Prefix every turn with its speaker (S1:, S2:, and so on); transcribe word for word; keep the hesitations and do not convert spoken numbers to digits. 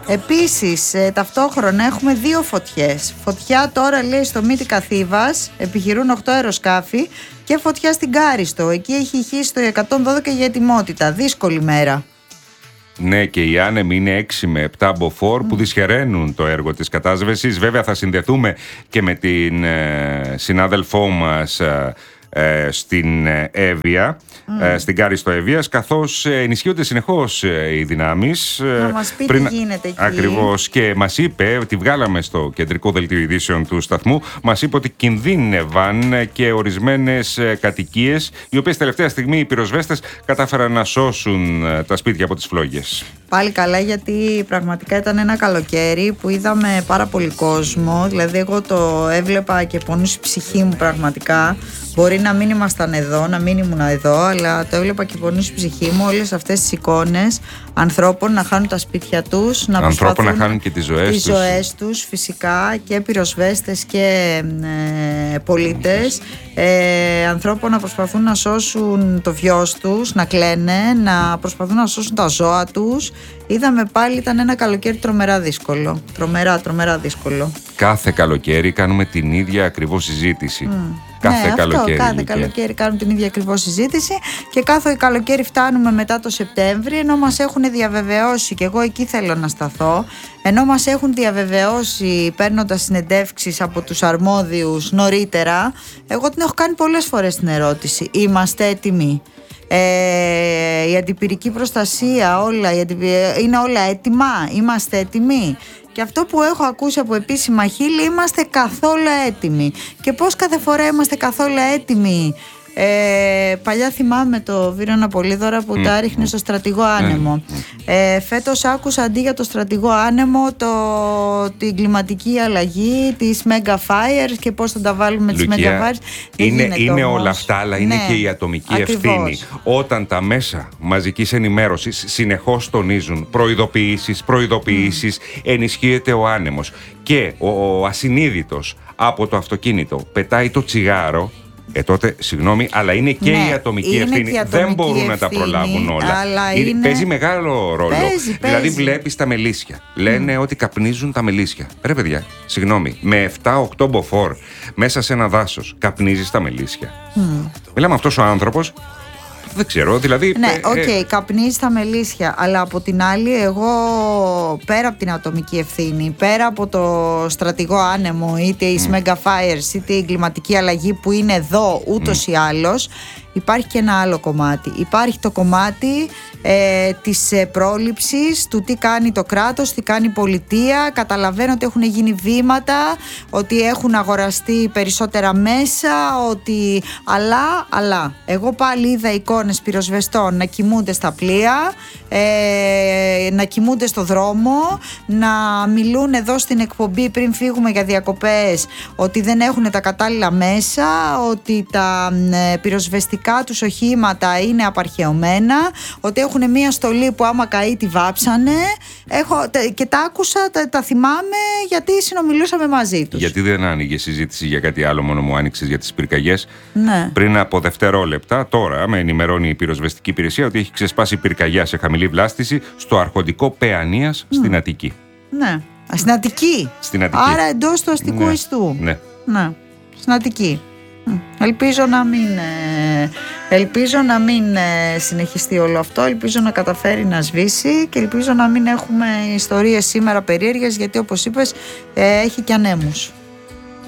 S1: Επίσης, ε, ταυτόχρονα έχουμε δύο φωτιές. Φωτιά τώρα, λέει, στο Μύτικα Θήβας, επιχειρούν οκτώ αεροσκάφη, και φωτιά στην Κάριστο. Εκεί έχει ηχήσει το εκατόν δώδεκα για ετοιμότητα. Δύσκολη μέρα.
S2: Ναι, και οι άνεμοι είναι έξι με επτά μποφόρ mm. που δυσχεραίνουν το έργο της κατάσβεσης. Βέβαια θα συνδεθούμε και με την ε, συνάδελφό μας ε, ε, στην Εύβοια, mm. ε, στην Κάριστο Εύβοιας, καθώς ενισχύονται συνεχώς ε, οι δυνάμεις.
S1: Να μας πει πριν, τι γίνεται εκεί.
S2: Ακριβώς, και μας είπε, τη βγάλαμε στο κεντρικό δελτίο ειδήσεων του σταθμού, μας είπε ότι κινδύνευαν και ορισμένες κατοικίες, οι οποίες τελευταία στιγμή οι πυροσβέστες κατάφεραν να σώσουν τα σπίτια από τις φλόγες.
S1: Πάλι καλά, γιατί πραγματικά ήταν ένα καλοκαίρι που είδαμε πάρα πολύ κόσμο. Δηλαδή εγώ το έβλεπα και πονούσε η ψυχή μου πραγματικά. Μπορεί να μην ήμασταν εδώ, να μην ήμουν εδώ, αλλά το έβλεπα και πονούσε η ψυχή μου. Όλες αυτές τις εικόνες ανθρώπων να χάνουν τα σπίτια τους, να
S2: ανθρώπων να χάνουν και τις ζωές
S1: τις
S2: τους.
S1: ζωές τους, φυσικά, και πυροσβέστες και ε, πολίτες. Ε, ανθρώπων να προσπαθούν να σώσουν το βιός τους, να κλαίνε, να προσπαθούν να σώσουν τα ζώα τους. Είδαμε πάλι, ήταν ένα καλοκαίρι τρομερά δύσκολο. Τρομερά, τρομερά δύσκολο.
S2: Κάθε καλοκαίρι κάνουμε την ίδια ακριβώς συζήτηση. Mm. Κάθε
S1: ναι,
S2: καλοκαίρι.
S1: Αυτό, κάθε καλοκαίρι κάνουν την ίδια ακριβώς συζήτηση, και κάθε καλοκαίρι φτάνουμε μετά το Σεπτέμβρη, ενώ μας έχουν διαβεβαιώσει, και εγώ εκεί θέλω να σταθώ, ενώ μας έχουν διαβεβαιώσει παίρνοντας συνεντεύξεις από τους αρμόδιους νωρίτερα. Εγώ την έχω κάνει πολλές φορές την ερώτηση: είμαστε έτοιμοι? Ε, η αντιπυρική προστασία, όλα, η αντιπυ... είναι όλα έτοιμα? Είμαστε έτοιμοι? Και αυτό που έχω ακούσει από επίσημα χείλη, είμαστε καθόλου έτοιμοι. Και πώς κάθε φορά είμαστε καθόλου έτοιμοι? Ε, παλιά θυμάμαι το Βίρονα Πολύδωρα που mm. τα ρίχνε στο στρατηγό άνεμο. Mm. Ε, φέτος άκουσα αντί για το στρατηγό άνεμο το, την κλιματική αλλαγή, τις mega fires και πώς θα τα βάλουμε τις mega fires.
S2: Είναι, είναι όλα αυτά, αλλά είναι ναι, και η ατομική ακριβώς. ευθύνη. Όταν τα μέσα μαζικής ενημέρωσης συνεχώς τονίζουν προειδοποιήσεις, προειδοποιήσεις, mm. ενισχύεται ο άνεμος και ο, ο ασυνείδητος από το αυτοκίνητο πετάει το τσιγάρο, Ε τότε, συγγνώμη, αλλά είναι και ναι, η ατομική ευθύνη. Η ατομική Δεν μπορούν ευθύνη, να τα προλάβουν όλα. Είναι, είναι... Παίζει μεγάλο ρόλο.
S1: Παίζει,
S2: δηλαδή,
S1: παίζει.
S2: βλέπεις τα μελίσια. Λένε mm. ότι καπνίζουν τα μελίσια. Ρε παιδιά, συγγνώμη, με επτά οκτώ μποφόρ μέσα σε ένα δάσος καπνίζεις τα μελίσια. Mm. Μιλάμε, αυτός ο άνθρωπος. Δεν ξέρω, δηλαδή.
S1: Ναι, οκ, okay,
S2: ε,
S1: καπνίζει τα μελίσια. Αλλά από την άλλη, εγώ πέρα από την ατομική ευθύνη, πέρα από το στρατηγό άνεμο, είτε οι mm. mega fires, είτε η κλιματική αλλαγή που είναι εδώ ούτως mm. ή άλλως, υπάρχει και ένα άλλο κομμάτι. Υπάρχει το κομμάτι ε, της ε, πρόληψης, του τι κάνει το κράτος, τι κάνει η πολιτεία. Καταλαβαίνω ότι έχουν γίνει βήματα, ότι έχουν αγοραστεί περισσότερα μέσα, ότι αλλά, αλλά. Εγώ πάλι είδα εικόνες πυροσβεστών να κοιμούνται στα πλοία, ε, να κοιμούνται στο δρόμο, να μιλούν εδώ στην εκπομπή πριν φύγουμε για διακοπές ότι δεν έχουν τα κατάλληλα μέσα, ότι τα ε, πυροσβεστικά τους οχήματα είναι απαρχαιωμένα, ότι έχουν μία στολή που άμα καεί τη βάψανε. Έχω, και τα άκουσα, τα, τα θυμάμαι, γιατί συνομιλούσαμε μαζί τους.
S2: Γιατί δεν άνοιγε συζήτηση για κάτι άλλο, μόνο μου άνοιξες για τις πυρκαγιές?
S1: Ναι.
S2: Πριν από δευτερόλεπτα, τώρα με ενημερώνει η πυροσβεστική υπηρεσία ότι έχει ξεσπάσει πυρκαγιά σε χαμηλή βλάστηση στο αρχοντικό Παιανίας mm. στην Αττική.
S1: Ναι. Α, στην Αττική.
S2: Στην Αττική.
S1: Άρα εντός του αστικού
S2: ναι.
S1: ιστού.
S2: Ναι.
S1: Ναι. Στην Αττική. Ελπίζω να μην, ελπίζω να μην συνεχιστεί όλο αυτό, ελπίζω να καταφέρει να σβήσει και ελπίζω να μην έχουμε ιστορίες σήμερα περίεργες, γιατί όπως είπες έχει και ανέμους.